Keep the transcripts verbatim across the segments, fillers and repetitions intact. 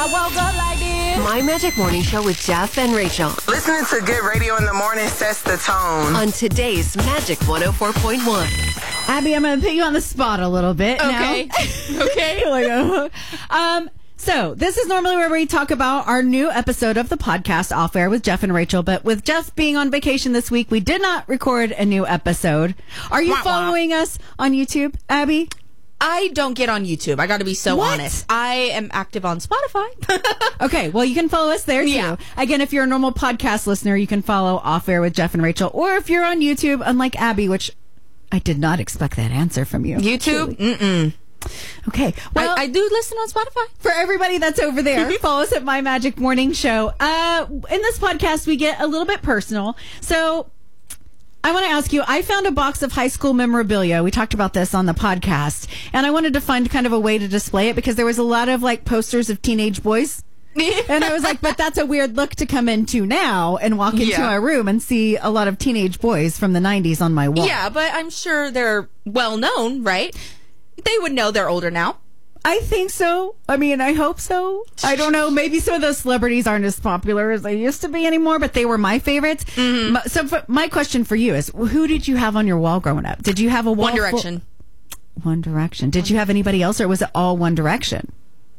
I woke up like this. My Magic Morning Show with Jeff and Rachel. Listening to good radio in the morning sets the tone. On today's Magic one oh four point one. Abby, I'm going to put you on the spot a little bit Okay. now. Okay. Like, uh, um, so this is normally where we talk about our new episode of the podcast Off Air with Jeff and Rachel. But with Jeff being on vacation this week, we did not record a new episode. Are you Wah, wah. following us on YouTube, Abby? I don't get on YouTube. I got to be so What? honest. I am active on Spotify. Okay, well, you can follow us there, too. Yeah. Again, if you're a normal podcast listener, you can follow Off Air with Jeff and Rachel. Or if you're on YouTube, unlike Abby, which I did not expect that answer from you. YouTube? Mm-mm. Okay, well, I, I do listen on Spotify. for everybody that's over there, follow us at My Magic Morning Show. Uh, in this podcast, we get a little bit personal. So I want to ask you, I found a box of high school memorabilia. We talked about this on the podcast. And I wanted to find kind of a way to display it because there was a lot of like posters of teenage boys. And I was like, but that's a weird look to come into now and walk into Yeah. our room and see a lot of teenage boys from the nineties on my wall. Yeah, but I'm sure they're well known, right? They would know they're older now. I think so. I mean, I hope so. I don't know. Maybe some of those celebrities aren't as popular as they used to be anymore, but they were my favorites. Mm-hmm. M- So for, my question for you is, who did you have on your wall growing up? Did you have a wall? One Direction. Full- One Direction. Did you have anybody else, or was it all One Direction?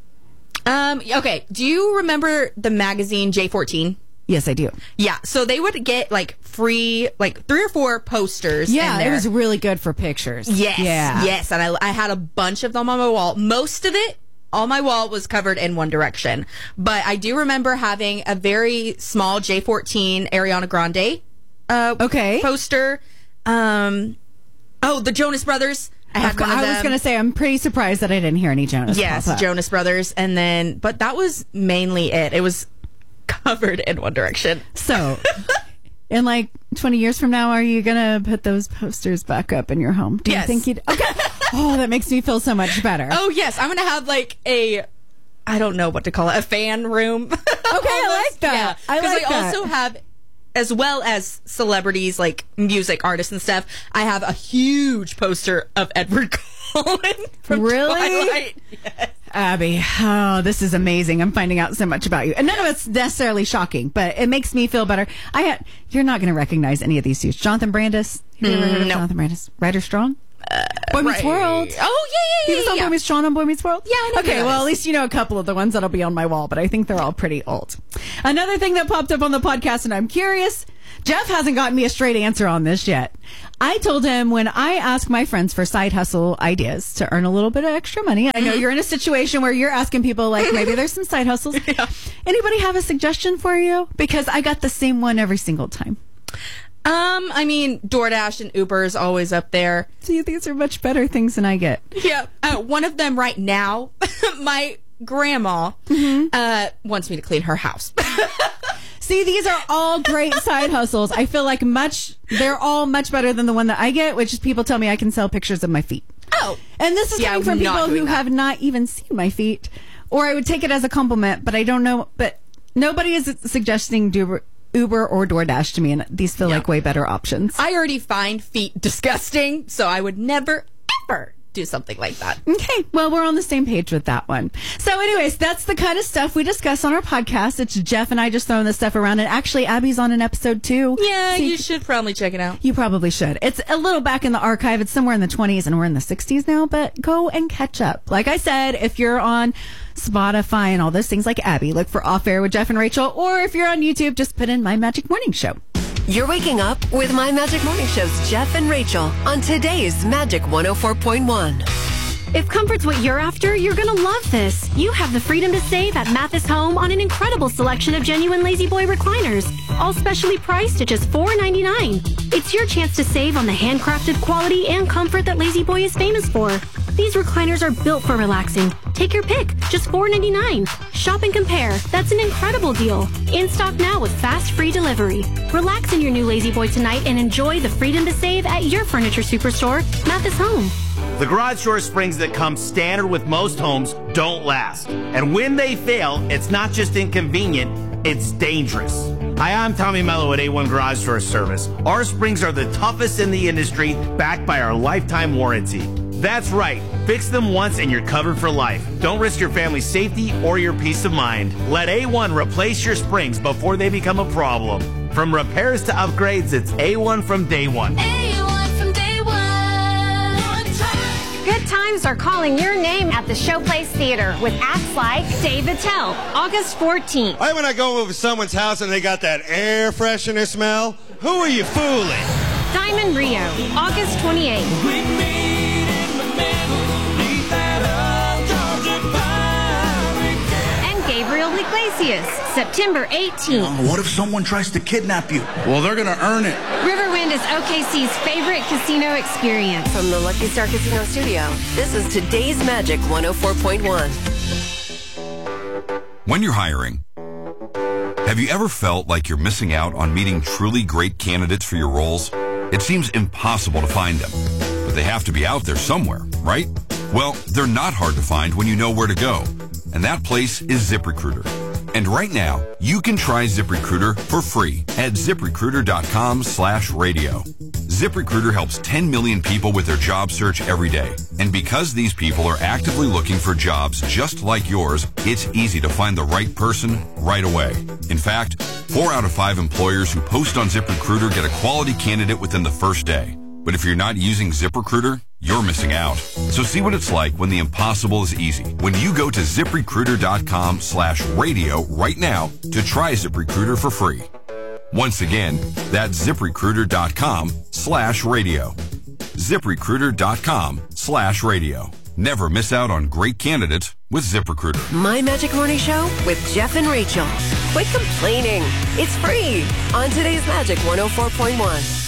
Um. Okay. Do you remember the magazine J fourteen? Yes, I do. Yeah. So they would get like free, like three or four posters. Yeah, in it there. was really good for pictures. Yes. Yeah. Yes. And I, I had a bunch of them on my wall. Most of it on my wall was covered in One Direction. But I do remember having a very small J fourteen Ariana Grande uh, Okay. poster. Um, oh, the Jonas Brothers. I had Of one course, of I was them. going to say, I'm pretty surprised that I didn't hear any Jonas. Yes, pop up. Jonas Brothers. And then, but that was mainly it. It was covered in One Direction. So, in like twenty years from now, are you going to put those posters back up in your home? Do you Yes. think you'd? Okay. Oh, that makes me feel so much better. Oh, yes. I'm going to have like a, I don't know what to call it, a fan room. Okay, I like that. I Because like I that. also have, as well as celebrities like music artists and stuff, I have a huge poster of Edward Cullen from Really? Twilight. Yes. Abby, oh, this is amazing. I'm finding out so much about you. And none of it's necessarily shocking, but it makes me feel better. I had, you're not going to recognize any of these dudes. Jonathan Brandis. Have you ever heard of no. Jonathan Brandis? Ryder Strong? Boy Meets right. World. Oh, yeah, yeah, He yeah. was on yeah. Boy Meets Strong on Boy Meets World? Yeah, I know who Okay, that well, is. at least you know a couple of the ones that'll be on my wall, but I think they're all pretty old. Another thing that popped up on the podcast, and I'm curious, Jeff hasn't gotten me a straight answer on this yet. I told him when I ask my friends for side hustle ideas to earn a little bit of extra money, I know you're in a situation where you're asking people, like, maybe there's some side hustles. Yeah. Anybody have a suggestion for you? Because I got the same one every single time. Um, I mean, DoorDash and Uber is always up there. See, these are much better things than I get. Yeah. Uh, one of them right now, my grandma Mm-hmm. uh, wants me to clean her house. See, these are all great side hustles. I feel like much, they're all much better than the one that I get, which is people tell me I can sell pictures of my feet. Oh. And this is Yeah, coming from I'm not people doing who that. have not even seen my feet. Or I would take it as a compliment, but I don't know. But nobody is suggesting Uber, Uber or DoorDash to me, and these feel like way better options. I already find feet disgusting, so I would never, ever do something like that. Okay, well, we're on the same page with that one. So anyways, that's the kind of stuff we discuss on our podcast. It's Jeff and I just throwing this stuff around. And actually, Abby's on an episode too. Yeah, So you should probably check it out. You probably should. It's a little back in the archive. It's somewhere in the twenties and we're in the sixties now, but go and catch up. Like I said, if you're on Spotify and all those things like Abby, look for Off Air with Jeff and Rachel. Or if you're on YouTube, just put in My Magic Morning Show. You're waking up with My Magic Morning Show's Jeff and Rachel on today's Magic one oh four point one. If comfort's what you're after, you're going to love this. You have the freedom to save at Mathis Home on an incredible selection of genuine Lazy Boy recliners, all specially priced at just four ninety-nine. It's your chance to save on the handcrafted quality and comfort that Lazy Boy is famous for. These recliners are built for relaxing. Take your pick, just four ninety-nine. Shop and compare. That's an incredible deal. In stock now with fast free delivery. Relax in your new Lazy Boy tonight and enjoy the freedom to save at your furniture superstore, Mathis Home. The garage door springs that come standard with most homes don't last. And when they fail, it's not just inconvenient, it's dangerous. Hi, I'm Tommy Mello at A one Garage Door Service. Our springs are the toughest in the industry, backed by our lifetime warranty. That's right. Fix them once and you're covered for life. Don't risk your family's safety or your peace of mind. Let A one replace your springs before they become a problem. From repairs to upgrades, it's A one from day one. A one from day one. Good times are calling your name at the Showplace Theater with acts like Dave Attell, August fourteenth. Hey, when I go over to someone's house and they got that air freshener smell, who are you fooling? Diamond Rio, August twenty-eighth. We meet in the middle, beneath that old Georgia pine. And Gabriel Iglesias, September eighteenth. What if someone tries to kidnap you? Well, they're going to earn it. Riverwind is O K C's favorite casino experience. From the Lucky Star Casino Studio, this is today's Magic one oh four point one. When you're hiring, have you ever felt like you're missing out on meeting truly great candidates for your roles? It seems impossible to find them, but they have to be out there somewhere, right? Well, they're not hard to find when you know where to go, and that place is ZipRecruiter. And right now, you can try ZipRecruiter for free at ZipRecruiter.com slash radio. ZipRecruiter helps ten million people with their job search every day. And because these people are actively looking for jobs just like yours, it's easy to find the right person right away. In fact, four out of five employers who post on ZipRecruiter get a quality candidate within the first day. But if you're not using ZipRecruiter, you're missing out. So see what it's like when the impossible is easy. When you go to ZipRecruiter.com slash radio right now to try ZipRecruiter for free. Once again, that's ZipRecruiter.com slash radio. ZipRecruiter.com slash radio. Never miss out on great candidates with ZipRecruiter. My Magic Morning Show with Jeff and Rachel. Quit complaining. It's free on today's Magic one oh four point one.